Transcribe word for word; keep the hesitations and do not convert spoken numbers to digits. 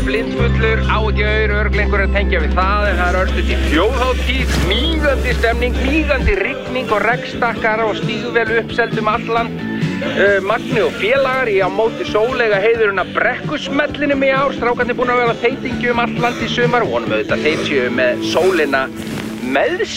blindfullur, á ekki auður, örglengur að tengja við það, en það er örstuð í þjóðhátíð, mígandi stemning, mígandi rigning og regnstakkar og stígvél uppseldum alland. Uh, Magni og félagar í á móti sóleiga heiðurinn að brekkusmellinum í ár. Strákarnir búin að vera þeytingi um alland í sumar, vonum auðvitað þeir séu með sólina með